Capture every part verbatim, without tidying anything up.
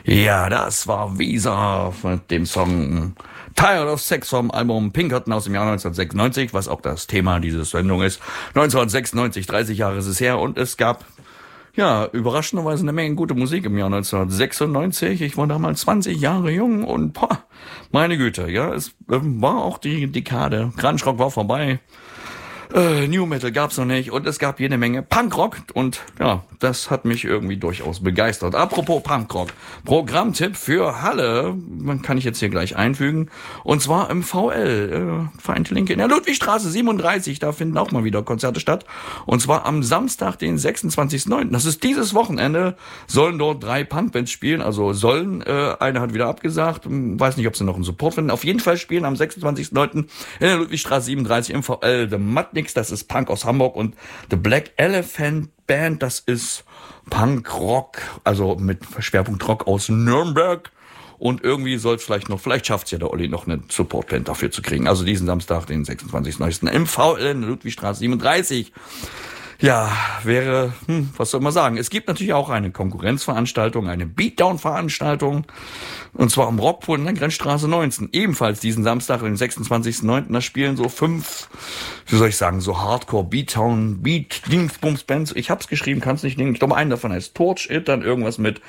Ja, das war Visa mit dem Song Tired of Sex vom Album Pinkerton aus dem Jahr neunzehnhundertsechsundneunzig, was auch das Thema dieser Sendung ist. neunzehnhundertsechsundneunzig, dreißig Jahre ist es her, und es gab, ja, überraschenderweise eine Menge gute Musik im Jahr neunzehnhundertsechsundneunzig. Ich war damals zwanzig Jahre jung und, boah, meine Güte, ja, es äh, war auch die Dekade. Grunge Rock war vorbei. Äh, New Metal gab's noch nicht, und es gab jede Menge Punkrock, und ja, das hat mich irgendwie durchaus begeistert. Apropos Punkrock, Programmtipp für Halle, kann ich jetzt hier gleich einfügen, und zwar im V L, äh, Vereinte Linke in der Ludwigstraße siebenunddreißig, da finden auch mal wieder Konzerte statt, und zwar am Samstag, den sechsundzwanzigsten neunten Das ist dieses Wochenende, sollen dort drei Punkbands spielen, also sollen, äh, eine hat wieder abgesagt, weiß nicht, ob sie noch einen Support finden, auf jeden Fall spielen am sechsundzwanzigsten neunten in der Ludwigstraße siebenunddreißig im V L The Mud Nix, das ist Punk aus Hamburg, und The Black Elephant Band, das ist Punk-Rock, also mit Schwerpunkt Rock aus Nürnberg, und irgendwie soll es vielleicht noch, vielleicht schafft es ja der Olli noch eine Support-Band dafür zu kriegen, also diesen Samstag, den sechsundzwanzigsten neunten im V L in der Ludwigstraße siebenunddreißig. Ja, wäre, hm, was soll man sagen? Es gibt natürlich auch eine Konkurrenzveranstaltung, eine Beatdown-Veranstaltung, und zwar am Rockpool in der Grenzstraße neunzehn. Ebenfalls diesen Samstag, den sechsundzwanzigsten neunten Da spielen so fünf, wie soll ich sagen, so Hardcore, Beatdown, Beat-Dingsbums-Bands. Ich hab's geschrieben, kann's nicht nehmen. Ich glaube, einen davon heißt Torch It, dann irgendwas mit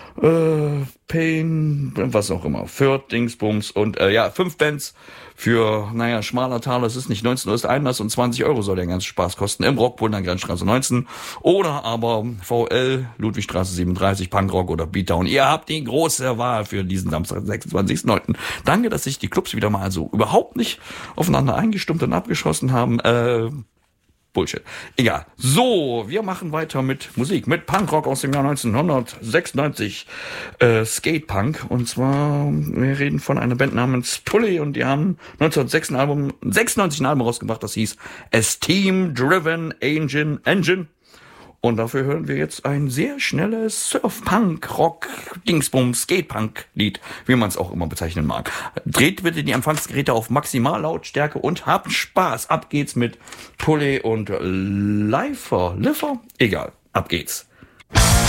äh, Pain, was auch immer, Fürth, Dingsbums, und äh, ja, fünf Bands für, naja, schmaler Taler, es ist nicht neunzehn Uhr ist Einlass, und zwanzig Euro soll der ganze Spaß kosten im Rockpool in der Grenzstraße neunzehn, oder aber V L, Ludwigstraße siebenunddreißig, Punkrock oder Beatdown. Ihr habt die große Wahl für diesen Samstag, sechsundzwanzigsten neunten Danke, dass sich die Clubs wieder mal so überhaupt nicht aufeinander eingestummt und abgeschossen haben. Äh, Bullshit. Egal. So, wir machen weiter mit Musik, mit Punkrock aus dem Jahr neunzehnhundertsechsundneunzig, äh, Skatepunk, und zwar, wir reden von einer Band namens Tully, und die haben neunzehnhundertsechsundneunzig ein Album rausgebracht, das hieß Esteem Driven Engine, Engine. Und dafür hören wir jetzt ein sehr schnelles Surf-Punk-Rock-Dingsbums-Skate-Punk-Lied, wie man es auch immer bezeichnen mag. Dreht bitte die Empfangsgeräte auf Maximallautstärke und habt Spaß. Ab geht's mit Pulley und Lifer. Lifer? Egal. Ab geht's.